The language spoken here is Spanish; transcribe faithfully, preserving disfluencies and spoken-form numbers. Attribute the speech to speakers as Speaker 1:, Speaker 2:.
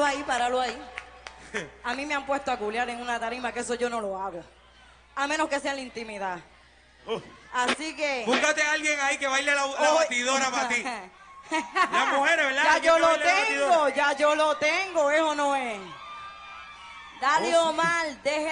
Speaker 1: páralo ahí, páralo ahí. A mí me han puesto a culiar en una tarima, que eso yo no lo hago. A menos que sea en la intimidad.
Speaker 2: Uh.
Speaker 1: Así que...
Speaker 2: Búscate a alguien ahí que baile la, la
Speaker 1: Hoy-
Speaker 2: batidora para ti. Las mujeres, ¿verdad?
Speaker 1: Ya
Speaker 2: ¿Quién
Speaker 1: yo
Speaker 2: que
Speaker 1: lo
Speaker 2: baile la
Speaker 1: tengo,
Speaker 2: batidora?
Speaker 1: ya yo lo tengo, ¿eso no es? Dale,
Speaker 2: Oh, sí.
Speaker 1: Omar, deje